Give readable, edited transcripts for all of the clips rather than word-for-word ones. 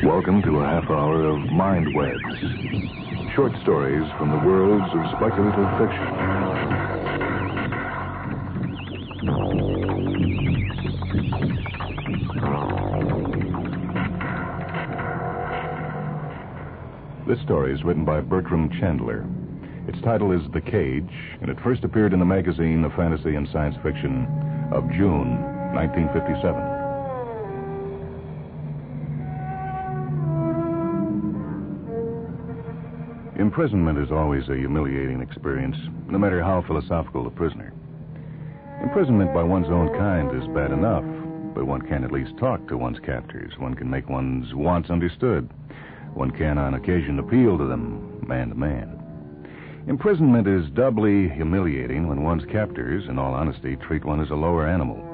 Welcome to a half hour of Mind Webs. Short stories from the worlds of speculative fiction. This story is written by Bertram Chandler. Its title is The Cage, and it first appeared in the magazine of fantasy and science fiction of June 1957. Imprisonment is always a humiliating experience, no matter how philosophical the prisoner. Imprisonment by one's own kind is bad enough, but one can at least talk to one's captors. One can make one's wants understood. One can, on occasion, appeal to them, man to man. Imprisonment is doubly humiliating when one's captors, in all honesty, treat one as a lower animal.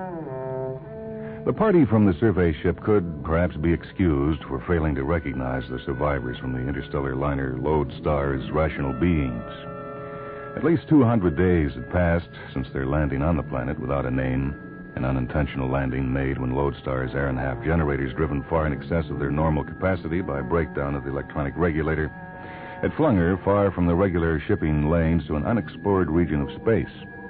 The party from the survey ship could perhaps be excused for failing to recognize the survivors from the interstellar liner Lodestar as rational beings. At least 200 days had passed since their landing on the planet without a name, an unintentional landing made when Lodestar's Aeronhalf generators, driven far in excess of their normal capacity by a breakdown of the electronic regulator, had flung her far from the regular shipping lanes to an unexplored region of space.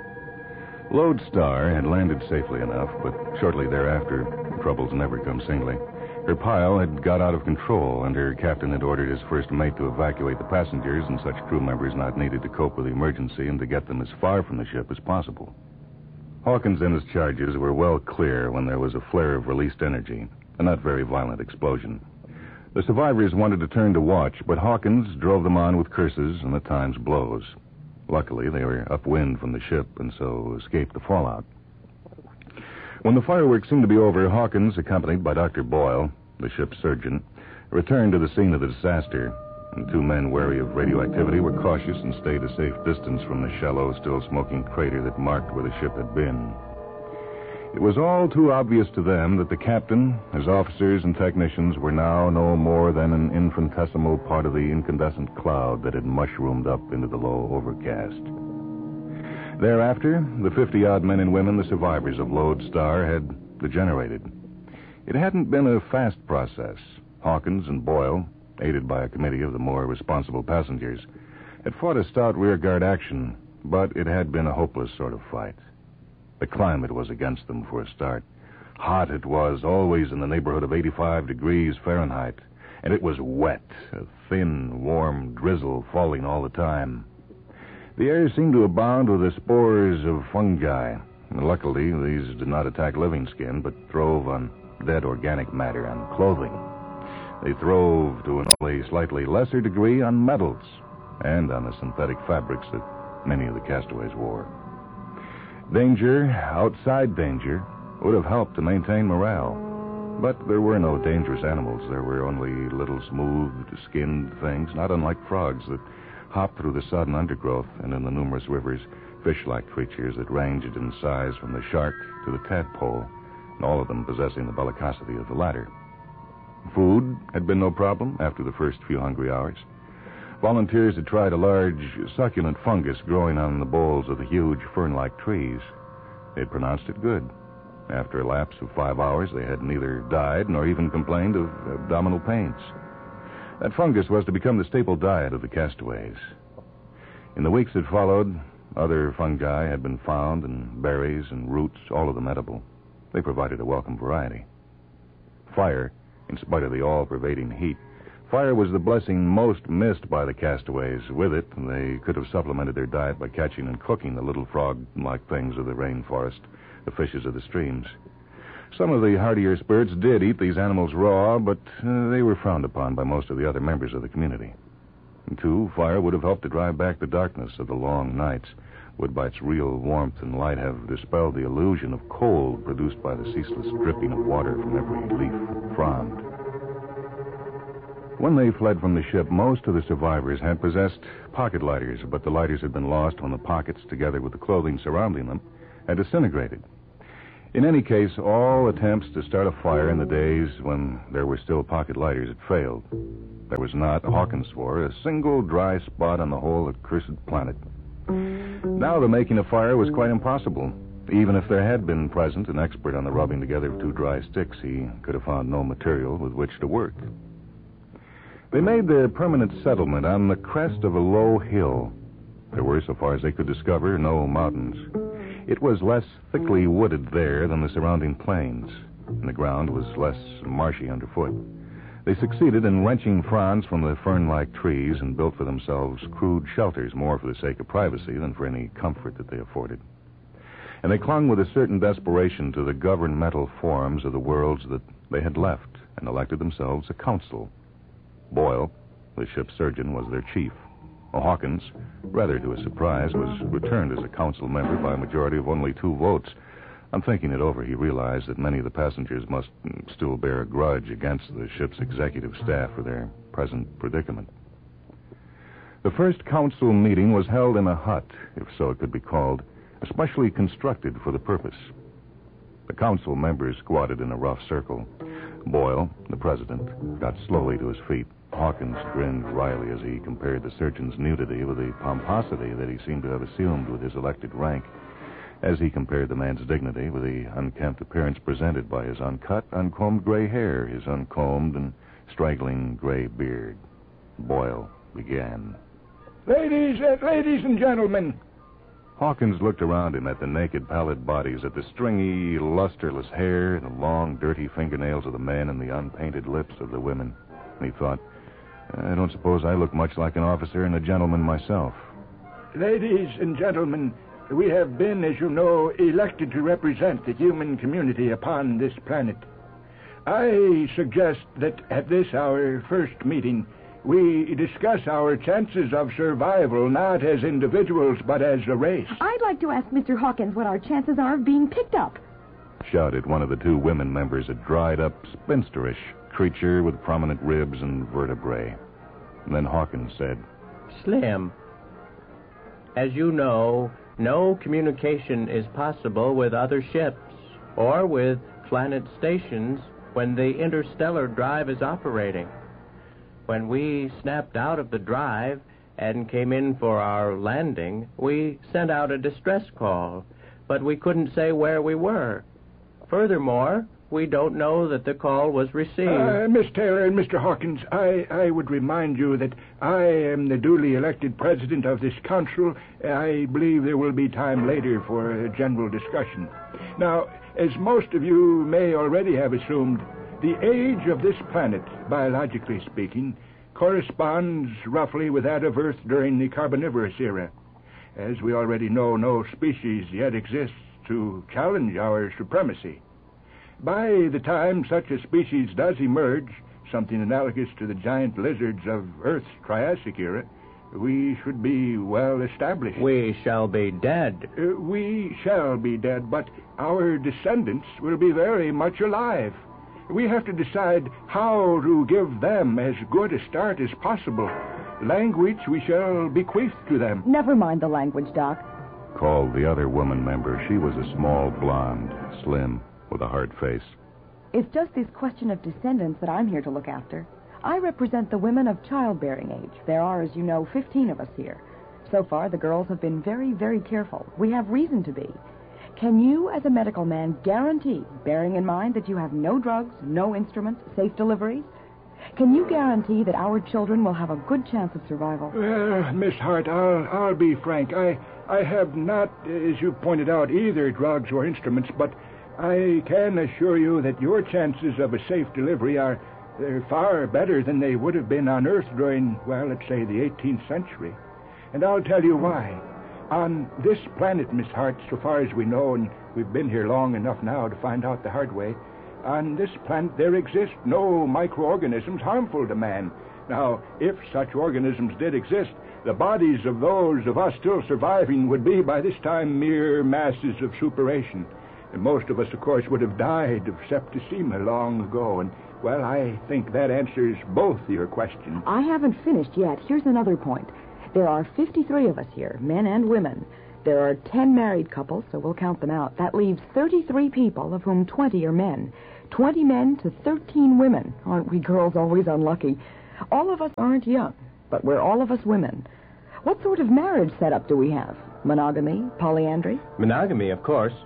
Lodestar had landed safely enough, but shortly thereafter, troubles never come singly. Her pile had got out of control, and her captain had ordered his first mate to evacuate the passengers and such crew members not needed to cope with the emergency and to get them as far from the ship as possible. Hawkins and his charges were well clear when there was a flare of released energy, a not very violent explosion. The survivors wanted to turn to watch, but Hawkins drove them on with curses and at times blows. Luckily, they were upwind from the ship and so escaped the fallout. When the fireworks seemed to be over, Hawkins, accompanied by Dr. Boyle, the ship's surgeon, returned to the scene of the disaster. The two men, wary of radioactivity, were cautious and stayed a safe distance from the shallow, still-smoking crater that marked where the ship had been. It was all too obvious to them that the captain, his officers, and technicians were now no more than an infinitesimal part of the incandescent cloud that had mushroomed up into the low overcast. Thereafter, the 50-odd men and women, the survivors of Lodestar, had degenerated. It hadn't been a fast process. Hawkins and Boyle, aided by a committee of the more responsible passengers, had fought a stout rearguard action, but it had been a hopeless sort of fight. The climate was against them for a start. Hot it was, always in the neighborhood of 85 degrees Fahrenheit, and it was wet, a thin, warm drizzle falling all the time. The air seemed to abound with the spores of fungi. And luckily, these did not attack living skin, but throve on dead organic matter on clothing. They throve to an only slightly lesser degree on metals and on the synthetic fabrics that many of the castaways wore. Danger, outside danger, would have helped to maintain morale. But there were no dangerous animals. There were only little smooth-skinned things, not unlike frogs, that hopped through the sodden undergrowth, and in the numerous rivers, fish-like creatures that ranged in size from the shark to the tadpole, and all of them possessing the bellicosity of the latter. Food had been no problem after the first few hungry hours. Volunteers had tried a large, succulent fungus growing on the boles of the huge fern-like trees. They had pronounced it good. After a lapse of 5 hours, they had neither died nor even complained of abdominal pains. That fungus was to become the staple diet of the castaways. In the weeks that followed, other fungi had been found, and berries and roots, all of them edible. They provided a welcome variety. Fire, in spite of the all-pervading heat, fire was the blessing most missed by the castaways. With it, they could have supplemented their diet by catching and cooking the little frog-like things of the rainforest, the fishes of the streams. Some of the hardier spirits did eat these animals raw, but they were frowned upon by most of the other members of the community. And too, fire would have helped to drive back the darkness of the long nights, would by its real warmth and light have dispelled the illusion of cold produced by the ceaseless dripping of water from every leaf and frond. When they fled from the ship, most of the survivors had possessed pocket lighters, but the lighters had been lost when the pockets, together with the clothing surrounding them, had disintegrated. In any case, all attempts to start a fire in the days when there were still pocket lighters had failed. There was not, Hawkins swore, a single dry spot on the whole accursed planet. Now the making of fire was quite impossible. Even if there had been present an expert on the rubbing together of two dry sticks, he could have found no material with which to work. They made their permanent settlement on the crest of a low hill. There were, so far as they could discover, no mountains. It was less thickly wooded there than the surrounding plains, and the ground was less marshy underfoot. They succeeded in wrenching fronds from the fern-like trees and built for themselves crude shelters, more for the sake of privacy than for any comfort that they afforded. And they clung with a certain desperation to the governmental forms of the worlds that they had left and elected themselves a council. Boyle, the ship's surgeon, was their chief. Hawkins, rather to his surprise, was returned as a council member by a majority of only 2 votes. On thinking it over, he realized that many of the passengers must still bear a grudge against the ship's executive staff for their present predicament. The first council meeting was held in a hut, if so it could be called, especially constructed for the purpose. The council members squatted in a rough circle. Boyle, the president, got slowly to his feet. Hawkins grinned wryly as he compared the surgeon's nudity with the pomposity that he seemed to have assumed with his elected rank, as he compared the man's dignity with the unkempt appearance presented by his uncut, uncombed gray hair, his uncombed and straggling gray beard. Boyle began. Ladies and gentlemen. Hawkins looked around him at the naked, pallid bodies, at the stringy, lusterless hair, the long, dirty fingernails of the men, and the unpainted lips of the women. And he thought, I don't suppose I look much like an officer and a gentleman myself. Ladies and gentlemen, we have been, as you know, elected to represent the human community upon this planet. I suggest that at this, our first meeting, we discuss our chances of survival not as individuals, but as a race. I'd like to ask Mr. Hawkins what our chances are of being picked up, shouted one of the 2 women members, a dried-up, spinsterish creature with prominent ribs and vertebrae. And then Hawkins said, Slim, as you know, no communication is possible with other ships or with planet stations when the interstellar drive is operating. When we snapped out of the drive and came in for our landing, we sent out a distress call, but we couldn't say where we were. Furthermore, we don't know that the call was received. Miss Taylor and Mr. Hawkins, I would remind you that I am the duly elected president of this council. I believe there will be time later for a general discussion. Now, as most of you may already have assumed, the age of this planet, biologically speaking, corresponds roughly with that of Earth during the Carboniferous era. As we already know, no species yet exists to challenge our supremacy. By the time such a species does emerge, something analogous to the giant lizards of Earth's Triassic era, we should be well established. We shall be dead. We shall be dead, but our descendants will be very much alive. We have to decide how to give them as good a start as possible. Language we shall bequeath to them. Never mind the language, Doc, called the other woman member. She was a small blonde, slim, with a hard face. It's just this question of descendants that I'm here to look after. I represent the women of childbearing age. There are, as you know, 15 of us here. So far, the girls have been very, very careful. We have reason to be. Can you, as a medical man, guarantee, bearing in mind that you have no drugs, no instruments, safe deliveries, can you guarantee that our children will have a good chance of survival? Well, Miss Hart, I'll be frank. I have not, as you pointed out, either drugs or instruments, but I can assure you that your chances of a safe delivery are far better than they would have been on Earth during, well, let's say the 18th century. And I'll tell you why. On this planet, Miss Hart, so far as we know, and we've been here long enough now to find out the hard way, on this planet there exist no microorganisms harmful to man. Now, if such organisms did exist, the bodies of those of us still surviving would be, by this time, mere masses of suppuration. And most of us, of course, would have died of septicemia long ago. And, well, I think that answers both your questions. I haven't finished yet. Here's another point. There are 53 of us here, men and women. There are 10 married couples, so we'll count them out. That leaves 33 people, of whom 20 are men. 20 men to 13 women. Aren't we girls always unlucky? All of us aren't young, but we're all of us women. What sort of marriage setup do we have? Monogamy? Polyandry? Monogamy, of course.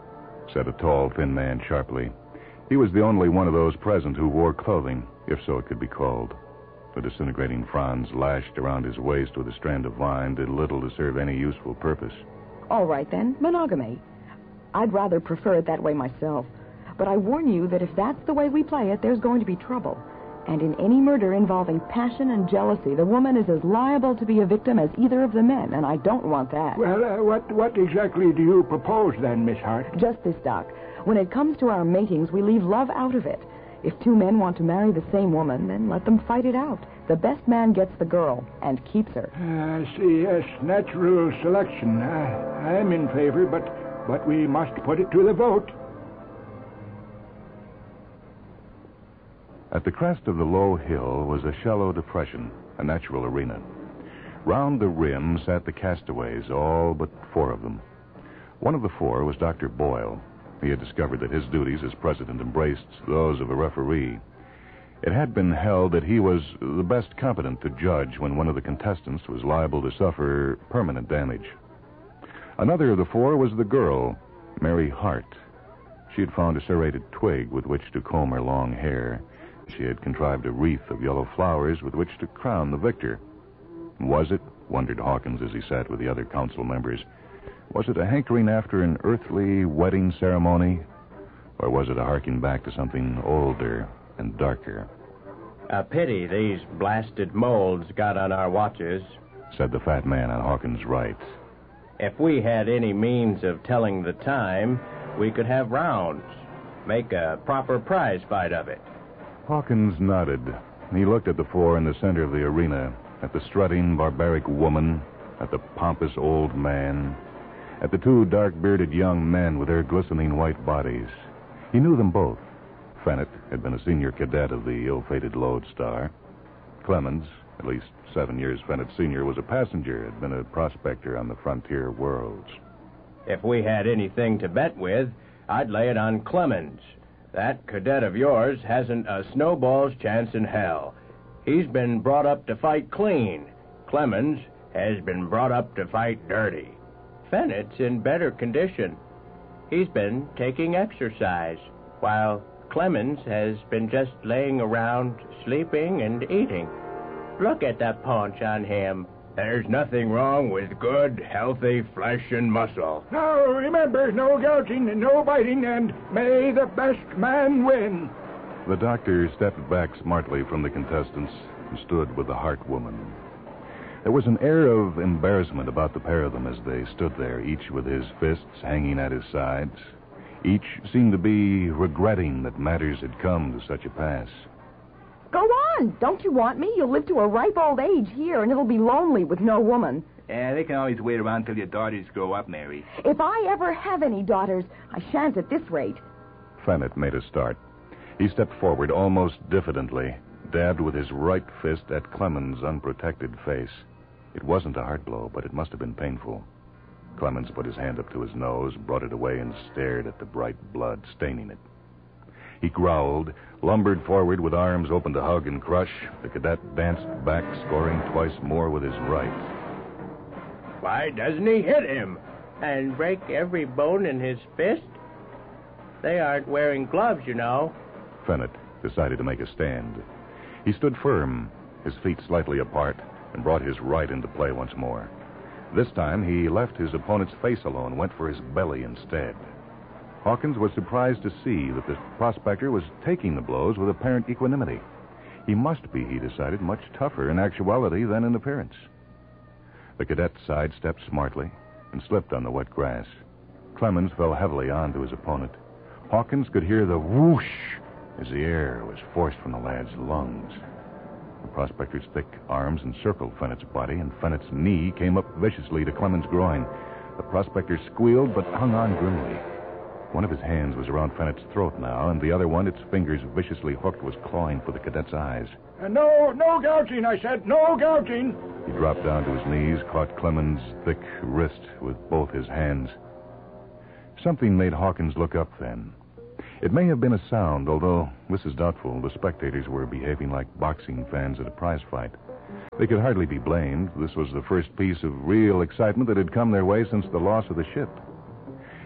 said a tall, thin man sharply. He was the only one of those present who wore clothing, if so it could be called. The disintegrating fronds lashed around his waist with a strand of vine did little to serve any useful purpose. All right, then, monogamy. I'd rather prefer it that way myself. But I warn you that if that's the way we play it, there's going to be trouble. And in any murder involving passion and jealousy, the woman is as liable to be a victim as either of the men, and I don't want that. Well, what exactly do you propose then, Miss Hart? Just this, Doc. When it comes to our matings, we leave love out of it. If two men want to marry the same woman, then let them fight it out. The best man gets the girl and keeps her. I see, yes, natural selection. I'm in favor, but we must put it to the vote. At the crest of the low hill was a shallow depression, a natural arena. Round the rim sat the castaways, all but 4 of them. One of the 4 was Dr. Boyle. He had discovered that his duties as president embraced those of a referee. It had been held that he was the best competent to judge when one of the contestants was liable to suffer permanent damage. Another of the 4 was the girl, Mary Hart. She had found a serrated twig with which to comb her long hair. She had contrived a wreath of yellow flowers with which to crown the victor. Was it, wondered Hawkins as he sat with the other council members, was it a hankering after an earthly wedding ceremony? Or was it a harking back to something older and darker? A pity these blasted molds got on our watches, said the fat man on Hawkins' right. If we had any means of telling the time, we could have rounds. Make a proper prize fight of it. Hawkins nodded. He looked at the 4 in the center of the arena, at the strutting, barbaric woman, at the pompous old man, at the 2 dark-bearded young men with their glistening white bodies. He knew them both. Fennett had been a senior cadet of the ill-fated Lodestar. Clemens, at least 7 years Fennett Sr., was a passenger, had been a prospector on the frontier worlds. If we had anything to bet with, I'd lay it on Clemens. That cadet of yours hasn't a snowball's chance in hell. He's been brought up to fight clean. Clemens has been brought up to fight dirty. Fennett's in better condition. He's been taking exercise, while Clemens has been just laying around, sleeping and eating. Look at that paunch on him. There's nothing wrong with good, healthy flesh and muscle. Now, remember, no gouging and no biting, and may the best man win. The doctor stepped back smartly from the contestants and stood with the Hart woman. There was an air of embarrassment about the pair of them as they stood there, each with his fists hanging at his sides. Each seemed to be regretting that matters had come to such a pass. Go on. Don't you want me? You'll live to a ripe old age here, and it'll be lonely with no woman. They can always wait around till your daughters grow up, Mary. If I ever have any daughters, I shan't at this rate. Fennett made a start. He stepped forward almost diffidently, dabbed with his right fist at Clemens' unprotected face. It wasn't a heart blow, but it must have been painful. Clemens put his hand up to his nose, brought it away, and stared at the bright blood staining it. He growled, lumbered forward with arms open to hug and crush. The cadet danced back, scoring twice more with his right. Why doesn't he hit him and break every bone in his fist? They aren't wearing gloves, you know. Fennett decided to make a stand. He stood firm, his feet slightly apart, and brought his right into play once more. This time, he left his opponent's face alone, went for his belly instead. Hawkins was surprised to see that the prospector was taking the blows with apparent equanimity. He must be, he decided, much tougher in actuality than in appearance. The cadet sidestepped smartly and slipped on the wet grass. Clemens fell heavily onto his opponent. Hawkins could hear the whoosh as the air was forced from the lad's lungs. The prospector's thick arms encircled Fennett's body, and Fennett's knee came up viciously to Clemens' groin. The prospector squealed but hung on grimly. One of his hands was around Fennett's throat now, and the other one, its fingers viciously hooked, was clawing for the cadet's eyes. No gouging, I said. No gouging. He dropped down to his knees, caught Clemens' thick wrist with both his hands. Something made Hawkins look up then. It may have been a sound, although this is doubtful. The spectators were behaving like boxing fans at a prize fight. They could hardly be blamed. This was the first piece of real excitement that had come their way since the loss of the ship.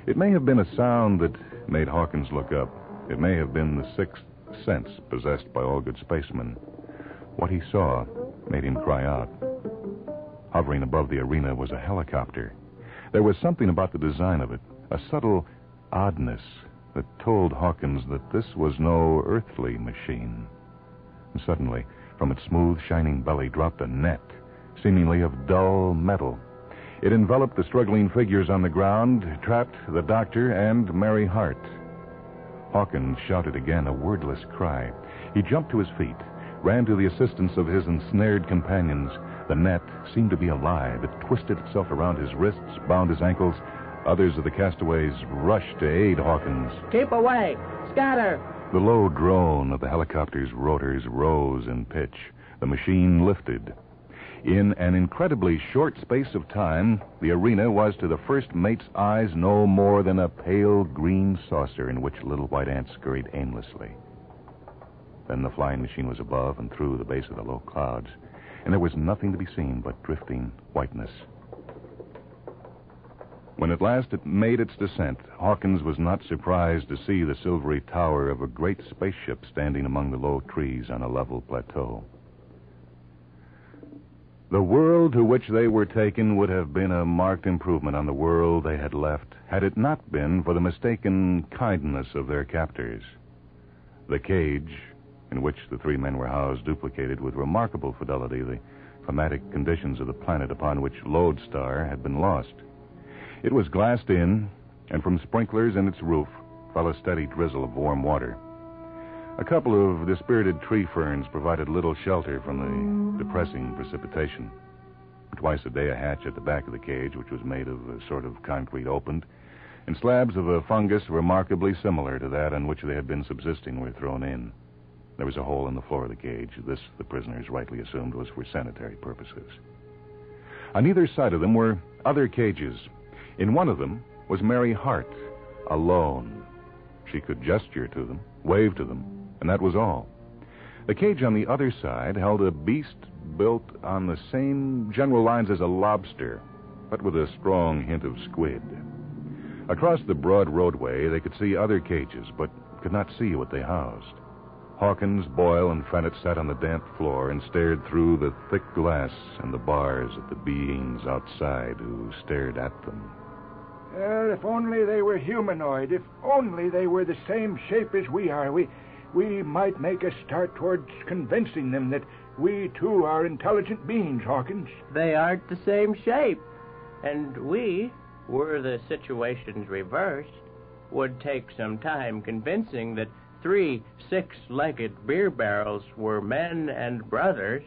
It may have been a sound that made Hawkins look up. It may have been the sixth sense possessed by all good spacemen. What he saw made him cry out. Hovering above the arena was a helicopter. There was something about the design of it, a subtle oddness that told Hawkins that this was no earthly machine. And suddenly, from its smooth, shining belly dropped a net, seemingly of dull metal. It enveloped the struggling figures on the ground, trapped the doctor and Mary Hart. Hawkins shouted again a wordless cry. He jumped to his feet, ran to the assistance of his ensnared companions. The net seemed to be alive. It twisted itself around his wrists, bound his ankles. Others of the castaways rushed to aid Hawkins. Keep away! Scatter! The low drone of the helicopter's rotors rose in pitch. The machine lifted. In an incredibly short space of time, the arena was to the first mate's eyes no more than a pale green saucer in which little white ants scurried aimlessly. Then the flying machine was above and through the base of the low clouds, and there was nothing to be seen but drifting whiteness. When at last it made its descent, Hawkins was not surprised to see the silvery tower of a great spaceship standing among the low trees on a level plateau. The world to which they were taken would have been a marked improvement on the world they had left had it not been for the mistaken kindness of their captors. The cage in which the three men were housed duplicated with remarkable fidelity the climatic conditions of the planet upon which Lodestar had been lost. It was glassed in, and from sprinklers in its roof fell a steady drizzle of warm water. A couple of dispirited tree ferns provided little shelter from the depressing precipitation. Twice a day a hatch at the back of the cage, which was made of a sort of concrete, opened, and slabs of a fungus remarkably similar to that on which they had been subsisting were thrown in. There was a hole in the floor of the cage. This, the prisoners rightly assumed, was for sanitary purposes. On either side of them were other cages. In one of them was Mary Hart, alone. She could gesture to them, wave to them, and that was all. The cage on the other side held a beast built on the same general lines as a lobster, but with a strong hint of squid. Across the broad roadway, they could see other cages, but could not see what they housed. Hawkins, Boyle, and Fennett sat on the damp floor and stared through the thick glass and the bars at the beings outside who stared at them. Well, if only they were humanoid, if only they were the same shape as we are, we might make a start towards convincing them that we, too, are intelligent beings, Hawkins. They aren't the same shape. And we, were the situations reversed, would take some time convincing that 3 6-legged beer barrels were men and brothers.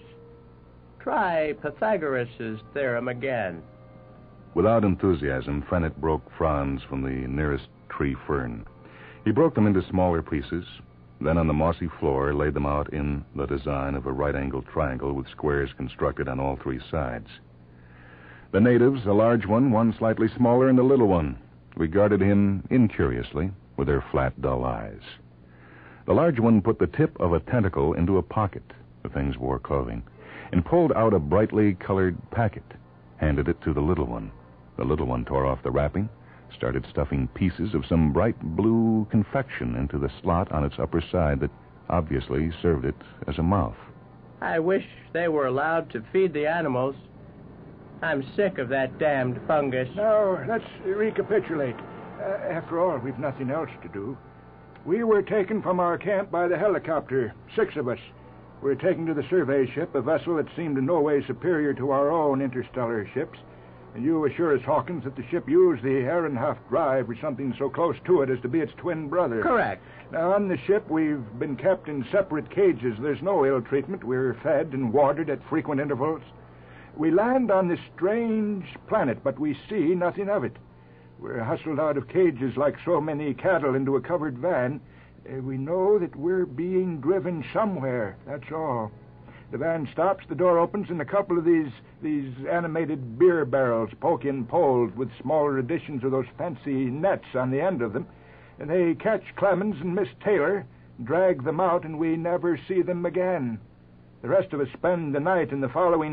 Try Pythagoras' theorem again. Without enthusiasm, Fennett broke fronds from the nearest tree fern. He broke them into smaller pieces, then on the mossy floor laid them out in the design of a right-angled triangle with squares constructed on all 3 sides. The natives, a large one slightly smaller, and a little one, regarded him incuriously with their flat, dull eyes. The large one put the tip of a tentacle into a pocket, the things wore clothing, and pulled out a brightly colored packet, handed it to the little one. The little one tore off the wrapping, started stuffing pieces of some bright blue confection into the slot on its upper side that obviously served it as a mouth. I wish they were allowed to feed the animals. I'm sick of that damned fungus. Now, let's recapitulate. After all, we've nothing else to do. We were taken from our camp by the helicopter, 6 of us. We were taken to the survey ship, a vessel that seemed in no way superior to our own interstellar ships. And you assure us, Hawkins, that the ship used the Ehrenhof drive or something so close to it as to be its twin brother. Correct. Now, on the ship, we've been kept in separate cages. There's no ill treatment. We're fed and watered at frequent intervals. We land on this strange planet, but we see nothing of it. We're hustled out of cages like so many cattle into a covered van. We know that we're being driven somewhere, that's all. The van stops, the door opens, and a couple of these animated beer barrels poke in poles with smaller editions of those fancy nets on the end of them. And they catch Clemens and Miss Taylor, drag them out, and we never see them again. The rest of us spend the night and the following